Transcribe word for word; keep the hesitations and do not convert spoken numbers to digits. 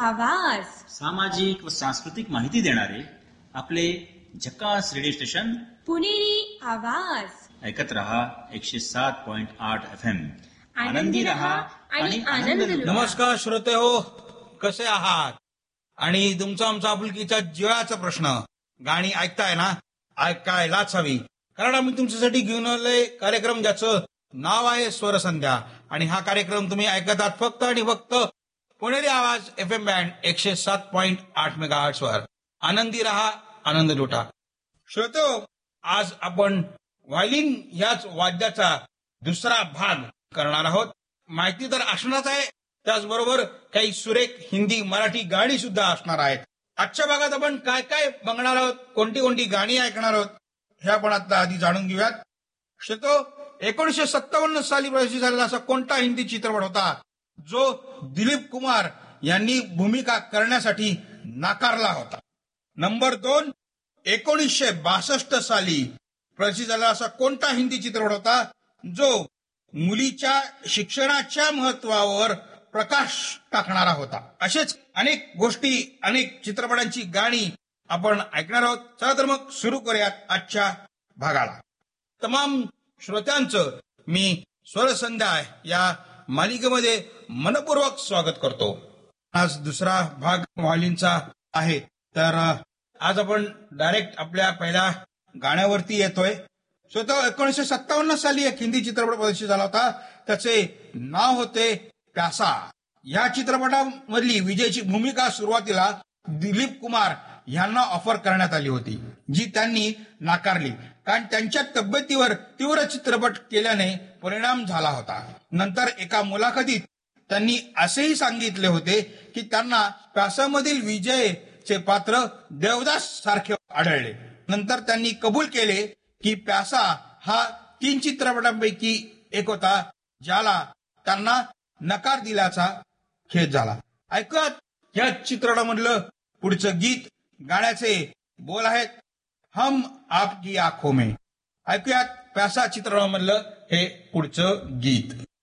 आवाज सामाजिक व सांस्कृतिक माहिती देणारे आपले झकास रेडिओ स्टेशन पुणेरी आवाज ऐकत रहा एकशे सात पॉइंट आठ एफ एम. आनंदी रहा आणि आनंद लुटा. नमस्कार श्रोते हो, कसे आहात? आणि तुमचा आमचा आपुलकीचा जिव्हाळ्याचा प्रश्न, गाणी ऐकताय ना? ऐकायलाच हवी, कारण आम्ही तुमच्यासाठी घेऊन आलोय कार्यक्रम ज्याचं नाव आहे स्वरसंध्या. आणि हा कार्यक्रम तुम्ही ऐकत आहात फक्त आणि फक्त पुणेरी आवाज एफ एम बँड एकशे सात पॉइंट आठ मेगा हर्ट्झ वर. आनंदी रहा, आनंद लुटा. श्रोतो, आज आपण व्हायलिन याच वाद्याचा दुसरा भाग करणार आहोत. माहिती तर असणारच आहे, त्याचबरोबर काही सुरेख हिंदी मराठी गाणी सुद्धा असणार आहेत. आजच्या भागात आपण काय काय बघणार आहोत, कोणती कोणती गाणी ऐकणार आहोत, हे आपण आता आधी जाणून घेऊयात. श्रोतो, एकोणीसशे सत्तावन्न साली प्रदर्शित झालेला असा कोणता हिंदी चित्रपट होता जो दिलीप कुमार यांनी भूमिका करण्यासाठी नाकारला होता? नंबर दोन, एकोणीसशे बासष्ट साली प्रदर्शित झालेला असा कोणता हिंदी चित्रपट होता जो मुलीच्या शिक्षणाच्या महत्वावर प्रकाश टाकणारा होता? असेच अनेक गोष्टी, अनेक चित्रपटांची गाणी आपण ऐकणार आहोत. चला तर मग सुरू करूयात आजच्या भागाला. तमाम श्रोत्यांचं मी स्वरसंध्या या मालिकेमध्ये मनपूर्वक स्वागत करतो. आज दुसरा भाग व्हायलिनचा आहे, तर आज आपण डायरेक्ट आपल्या पहिल्या गाण्यावरती येतोय. स्वतः एकोणीसशे सत्तावन्न साली एक हिंदी चित्रपट प्रदर्शित झाला होता. त्याचे नाव होते प्यासा. या चित्रपटामधली विजयची भूमिका सुरुवातीला दिलीप कुमार यांना ऑफर करण्यात आली होती, जी त्यांनी नाकारली, कारण त्यांच्या तब्येतीवर तीव्र चित्रपट केल्याने परिणाम झाला होता. नंतर एका मुलाखतीत त्यांनी असेही सांगितले होते की त्यांना प्यासामधील विजयचे पात्र देवदास सारखे आढळले. नंतर त्यांनी कबूल केले की प्यासा हा तीन चित्रपटांपैकी एक होता ज्याला त्यांना नकार दिल्याचा खेद झाला. ऐकूयात या चित्रपटामधलं पुढचं गीत. गाण्याचे बोल आहेत हम आपकी आंखों में. ऐकूयात प्यासा चित्रपटामधलं हे पुढचं गीत.